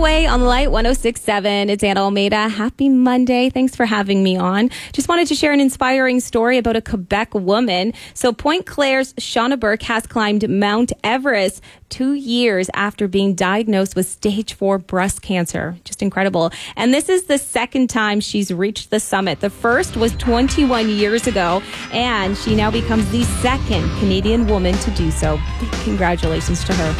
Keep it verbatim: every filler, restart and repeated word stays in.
Away on Light one oh six point seven. It's Anna Almeida. Happy Monday. Thanks for having me on. Just wanted to share an inspiring story about a Quebec woman. So Point Claire's Shauna Burke has climbed Mount Everest two years after being diagnosed with stage four breast cancer. Just incredible. And this is the second time she's reached the summit. The first was twenty-one years ago, and she now becomes the second Canadian woman to do so. Big congratulations to her.